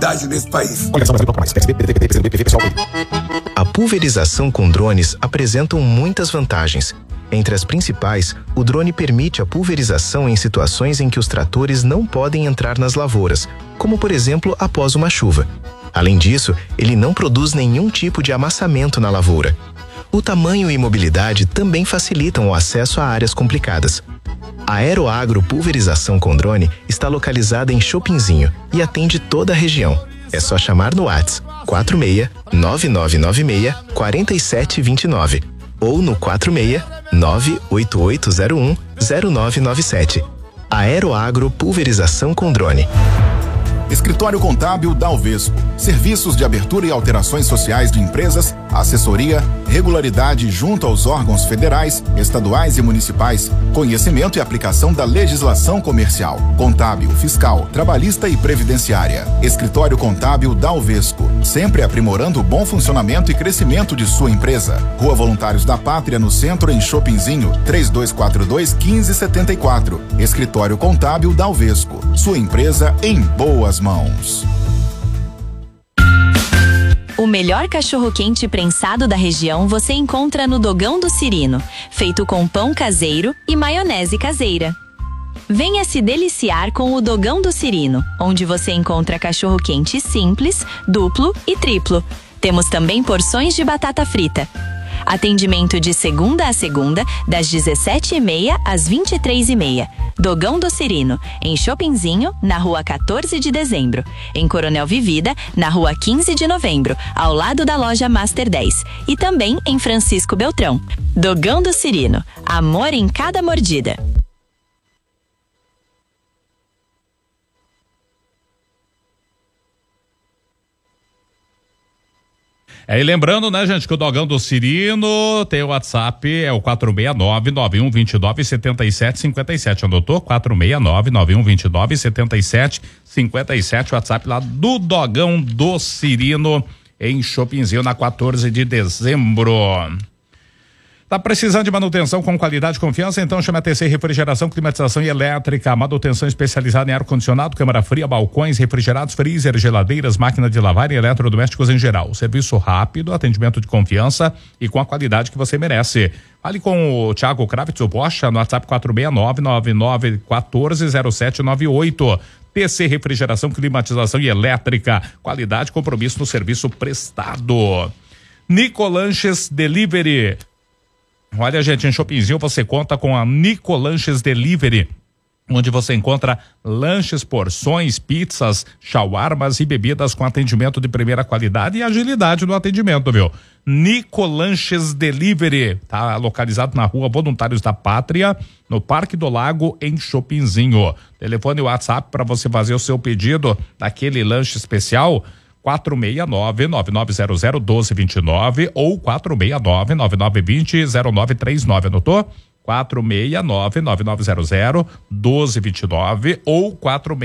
nesse país. A pulverização com drones apresentam muitas vantagens. Entre as principais, o drone permite a pulverização em situações em que os tratores não podem entrar nas lavouras, como por exemplo após uma chuva. Além disso, ele não produz nenhum tipo de amassamento na lavoura. O tamanho e mobilidade também facilitam o acesso a áreas complicadas. A Aeroagro Pulverização com Drone está localizada em Chopinzinho e atende toda a região. É só chamar no WhatsApp 46-9996-4729 ou no 46-98801-0997. Aeroagro Pulverização com Drone. Escritório Contábil da Alvesco. Serviços de abertura e alterações sociais de empresas, assessoria, regularidade junto aos órgãos federais, estaduais e municipais, conhecimento e aplicação da legislação comercial, contábil, fiscal, trabalhista e previdenciária. Escritório Contábil da Alvesco. Sempre aprimorando o bom funcionamento e crescimento de sua empresa. Rua Voluntários da Pátria, no centro, em Chopinzinho, 3242-1574. Escritório Contábil da Alvesco. Sua empresa em boas mãos. O melhor cachorro-quente prensado da região você encontra no Dogão do Cirino, feito com pão caseiro e maionese caseira. Venha se deliciar com o Dogão do Cirino, onde você encontra cachorro-quente simples, duplo e triplo. Temos também porções de batata frita. Atendimento de segunda a segunda, das 17h30 às 23h30. Dogão do Cirino, em Chopinzinho, na rua 14 de dezembro. Em Coronel Vivida, na rua 15 de novembro, ao lado da loja Master 10. E também em Francisco Beltrão. Dogão do Cirino, amor em cada mordida. E lembrando, né, gente, que o Dogão do Cirino tem o WhatsApp, é o 469-9129-7757. Anotou? 469-9129-7757. WhatsApp lá do Dogão do Cirino, em Chopinzinho, na 14 de dezembro. Tá precisando de manutenção com qualidade e confiança? Então chama a TC Refrigeração, Climatização e Elétrica. Manutenção especializada em ar-condicionado, câmara fria, balcões, refrigerados, freezer, geladeiras, máquina de lavar e eletrodomésticos em geral. Serviço rápido, atendimento de confiança e com a qualidade que você merece. Fale com o Thiago Kravitz, o Bosch, no WhatsApp 469-9914-0798. TC Refrigeração, Climatização e Elétrica. Qualidade e compromisso no serviço prestado. Nicolanches Delivery. Olha, gente, em Chopinzinho você conta com a Nicolanches Delivery, onde você encontra lanches, porções, pizzas, shawarmas e bebidas com atendimento de primeira qualidade e agilidade no atendimento, viu? Nicolanches Delivery, tá localizado na rua Voluntários da Pátria, no Parque do Lago, em Chopinzinho. Telefone e WhatsApp para você fazer o seu pedido daquele lanche especial, 469-9900-1229 ou 469-9920-0939, anotou? 469-9900-1229 ou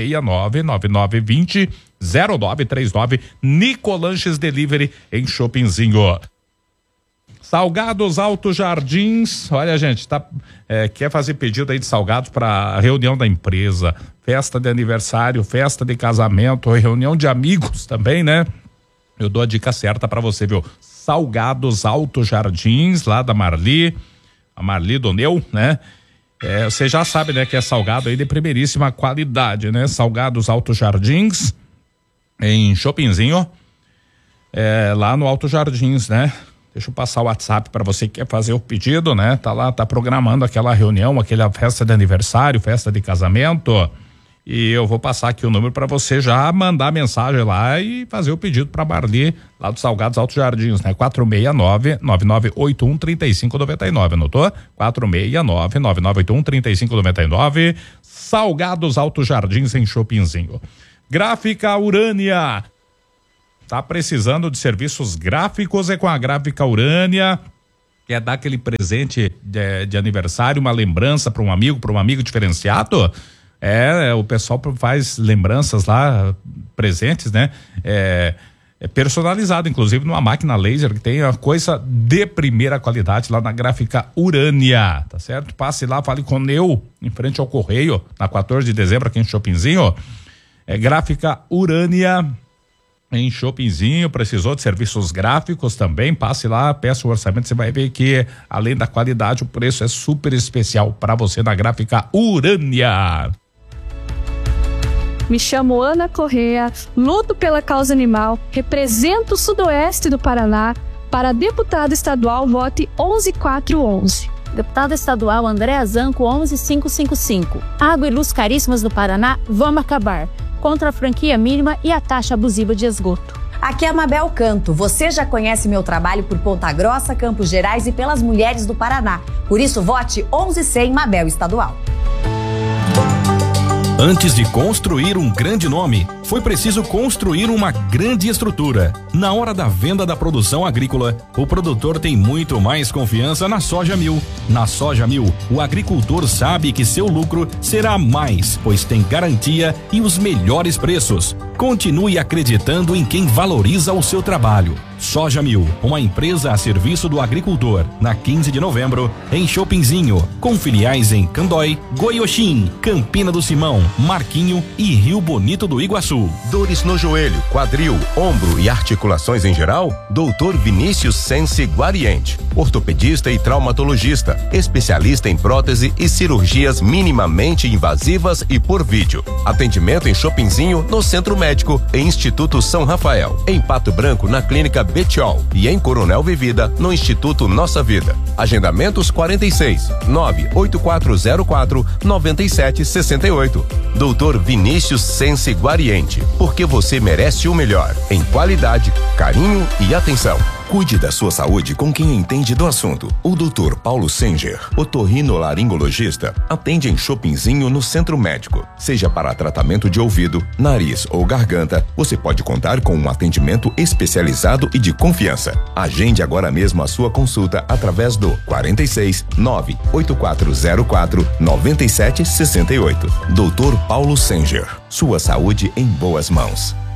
469-9920-0939. Nicolanches Delivery, em Chopinzinho. Salgados Alto Jardins, olha, gente, quer fazer pedido aí de salgados para reunião da empresa, festa de aniversário, festa de casamento, reunião de amigos também, né? Eu dou a dica certa para você, viu? Salgados Alto Jardins, lá da Marli, a Marli Doneu, né? Você já sabe, né, que é salgado aí de primeiríssima qualidade, né? Salgados Alto Jardins, em Chopinzinho, lá no Alto Jardins, né? Deixa eu passar o WhatsApp para você que quer fazer o pedido, né? Tá lá, tá programando aquela reunião, aquela festa de aniversário, festa de casamento. E eu vou passar aqui o número para você já mandar mensagem lá e fazer o pedido para Marli, lá do Salgados Alto Jardins, né? 469-9981-3599, anotou? 469-9981-3599, Salgados Alto Jardins, em Chopinzinho. Gráfica Urânia. Tá precisando de serviços gráficos? É com a Gráfica Urânia. Quer dar aquele presente de aniversário, uma lembrança para um amigo diferenciado? O pessoal faz lembranças lá, presentes, né? Personalizado, inclusive numa máquina laser que tem a coisa de primeira qualidade lá na Gráfica Urânia, tá certo? Passe lá, fale com eu, em frente ao Correio, na 14 de dezembro, aqui em Chopinzinho. Gráfica Urânia. em Shoppingzinho. Precisou de serviços gráficos também? Passe lá, peça o orçamento, você vai ver que além da qualidade, o preço é super especial para você na Gráfica Urânia. Me chamo Ana Correa, luto pela causa animal, represento o sudoeste do Paraná. Para deputado estadual, vote 11411. Deputado estadual Andréa Zanco, 11555. Água e luz caríssimas do Paraná, vamos acabar. Contra a franquia mínima e a taxa abusiva de esgoto. Aqui é a Mabel Canto. Você já conhece meu trabalho por Ponta Grossa, Campos Gerais e pelas mulheres do Paraná. Por isso, vote 1100 Mabel Estadual. Antes de construir um grande nome, foi preciso construir uma grande estrutura. Na hora da venda da produção agrícola, o produtor tem muito mais confiança na Soja Mil. Na Soja Mil, o agricultor sabe que seu lucro será mais, pois tem garantia e os melhores preços. Continue acreditando em quem valoriza o seu trabalho. Soja Mil, uma empresa a serviço do agricultor, na 15 de novembro, em Shoppingzinho, com filiais em Candói, Goiôxim, Campina do Simão, Marquinho e Rio Bonito do Iguaçu. Dores no joelho, quadril, ombro e articulações em geral? Dr. Vinícius Sense Guariente, ortopedista e traumatologista, especialista em prótese e cirurgias minimamente invasivas e por vídeo. Atendimento em Shoppingzinho, no Centro Médico, em Instituto São Rafael, em Pato Branco, na Clínica Betiol e em Coronel Vivida, no Instituto Nossa Vida. Agendamentos 46 98404 9768. Dr. Vinícius Sense Guariente, porque você merece o melhor em qualidade, carinho e atenção. Cuide da sua saúde com quem entende do assunto. O Dr. Paulo Senger, otorrinolaringologista, atende em Shoppingzinho no Centro Médico. Seja para tratamento de ouvido, nariz ou garganta, você pode contar com um atendimento especializado e de confiança. Agende agora mesmo a sua consulta através do 46 98404 9768. Dr. Paulo Senger, sua saúde em boas mãos.